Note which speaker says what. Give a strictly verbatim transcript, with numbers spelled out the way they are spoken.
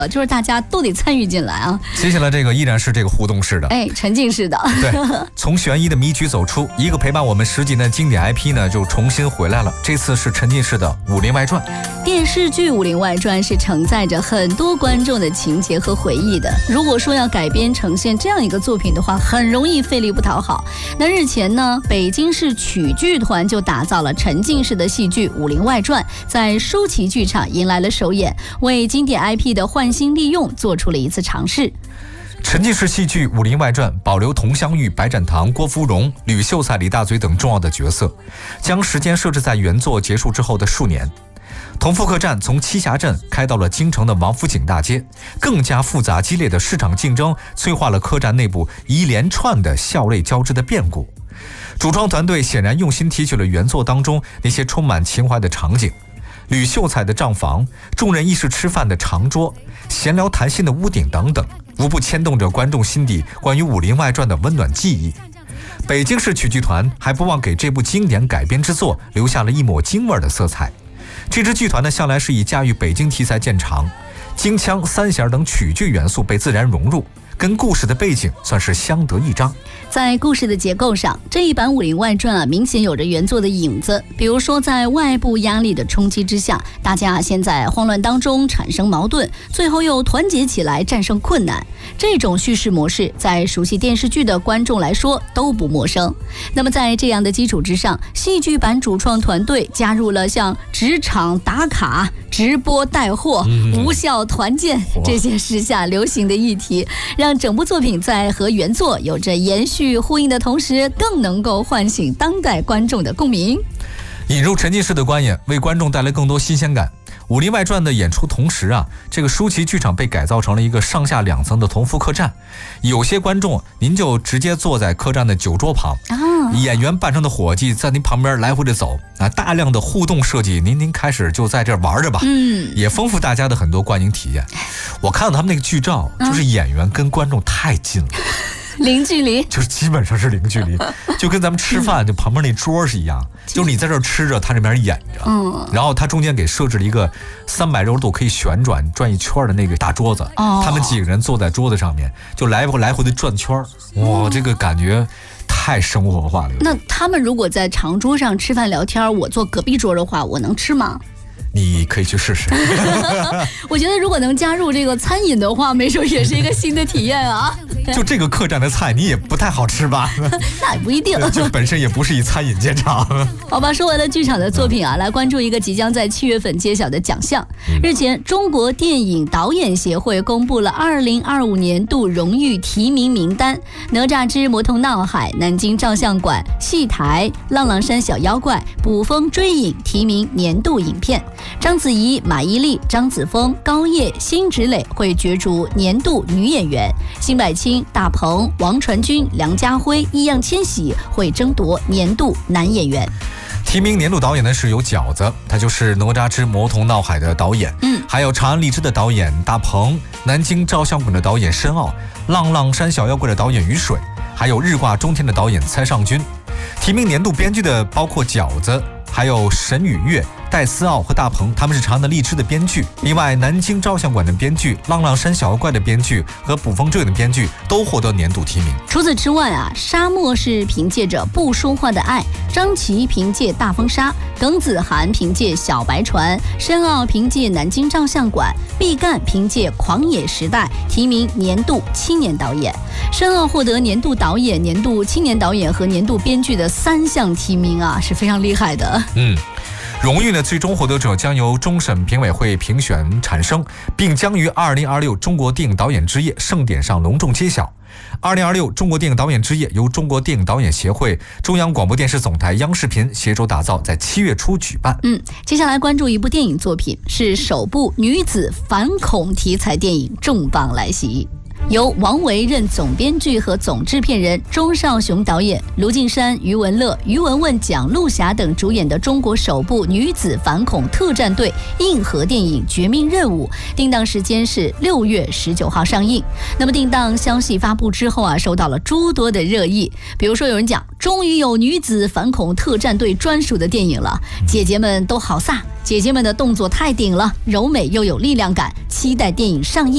Speaker 1: 就是大家都得参与进来啊。
Speaker 2: 接下来这个依然是这个互动式的，
Speaker 1: 哎，沉浸式的。
Speaker 2: 对，从悬疑的迷局走出，一个陪伴我们十几年的经典 I P 呢，就重新回来了。这次是沉浸式的《武林外传》。
Speaker 1: 电视剧《武林外传》是承载着很多观众的情节和回忆的。如果说要改编呈现这样一个作品的话，很容易费力不讨好。那日前呢，北京市曲剧团就打造了沉浸式的戏剧《武林外传》，在舒淇剧场迎来了首演，为经典 I P 的换新利用做出了一次尝试。
Speaker 2: 沉浸式戏剧《武林外传》保留佟湘玉、白展堂、郭芙蓉、吕秀才、李大嘴等重要的角色，将时间设置在原作结束之后的数年。同福客栈从栖霞镇开到了京城的王府井大街，更加复杂激烈的市场竞争催化了客栈内部一连串的笑泪交织的变故。主创团队显然用心提取了原作当中那些充满情怀的场景，吕秀才的账房，众人一起吃饭的长桌，闲聊谈心的屋顶等等，无不牵动着观众心底关于《武林外传》的温暖记忆。北京市曲剧团还不忘给这部经典改编之作留下了一抹京味的色彩。这支剧团呢，向来是以驾驭北京题材见长，京腔、三弦等曲剧元素被自然融入，跟故事的背景算是相得益彰。
Speaker 1: 在故事的结构上，这一版《武林外传》啊，明显有着原作的影子。比如说，在外部压力的冲击之下，大家先在慌乱当中产生矛盾，最后又团结起来战胜困难。这种叙事模式，在熟悉电视剧的观众来说都不陌生。那么在这样的基础之上，戏剧版主创团队加入了像职场打卡、直播带货、嗯、无效团建这些时下流行的议题，让整部作品在和原作有着延续呼应的同时，更能够唤醒当代观众的共鸣，
Speaker 2: 引入沉浸式的观演，为观众带来更多新鲜感。《武林外传》的演出同时啊，这个舒淇剧场被改造成了一个上下两层的同福客栈，有些观众您就直接坐在客栈的酒桌旁，哦、演员扮成的伙计在您旁边来回的走啊，大量的互动设计，您您开始就在这玩着吧，嗯，也丰富大家的很多观影体验。我看到他们那个剧照，就是演员跟观众太近了。
Speaker 1: 零距离，
Speaker 2: 就是基本上是零距离，就跟咱们吃饭就旁边那桌是一样，就是你在这儿吃着，他这边演着，嗯，然后他中间给设置了一个三百六十度可以旋转转一圈的那个大桌子，哦，他们几个人坐在桌子上面，就来回来回的转圈，哇，这个感觉太生活化了。
Speaker 1: 那他们如果在长桌上吃饭聊天，我坐隔壁桌的话，我能吃吗？
Speaker 2: 你可以去试试。
Speaker 1: 我觉得如果能加入这个餐饮的话，没准也是一个新的体验啊。
Speaker 2: 就这个客栈的菜你也不太好吃吧？
Speaker 1: 那也不一定，
Speaker 2: 就本身也不是以餐饮见长。
Speaker 1: 好吧，说完了剧场的作品啊，来关注一个即将在七月份揭晓的奖项。日前，中国电影导演协会公布了二零二五年度荣誉提名名单，哪吒之魔童闹海、南京照相馆、戏台、浪浪山小妖怪、捕风追影提名年度影片。章子怡、马伊琍、张子枫、高叶、辛芷蕾会角逐年度女演员，辛柏青、大鹏、王传君、梁家辉、易烊千玺会争夺年度男演员。
Speaker 2: 提名年度导演呢是有饺子，他就是哪吒之魔童闹海的导演，嗯，还有长安荔枝的导演大鹏，南京照相馆的导演申奥，浪浪山小妖怪的导演于水，还有日挂中天的导演蔡尚君。提名年度编剧的包括饺子，还有沈宇月、戴思傲和大鹏，他们是长安的荔枝的编剧。另外，南京照相馆的编剧、浪浪山小妖怪的编剧和捕风追影的编剧都获得年度提名。
Speaker 1: 除此之外啊，沙漠是凭借着不说话的爱，张琪凭借大风沙，耿子涵凭借小白船，申奥凭借南京照相馆，毕赣凭借狂野时代提名年度青年导演。申奥获得年度导演、年度青年导演和年度编剧的三项提名啊，是非常厉害的。
Speaker 2: 嗯。荣誉的最终获得者将由终审评委会评选产生，并将于二零二六中国电影导演之夜盛典上隆重揭晓。二零二六中国电影导演之夜由中国电影导演协会、中央广播电视总台、央视频携手打造，在七月初举办。
Speaker 1: 嗯，接下来关注一部电影作品，是首部女子反恐题材电影重磅来袭。由王维任总编剧和总制片人，钟少雄导演，卢靖姗、余文乐、于文文、蒋璐霞等主演的中国首部女子反恐特战队硬核电影《绝命任务》，定档时间是六月十九号上映。那么定档消息发布之后啊，受到了诸多的热议。比如说有人讲，终于有女子反恐特战队专属的电影了，姐姐们都好飒，姐姐们的动作太顶了，柔美又有力量感，期待电影上映。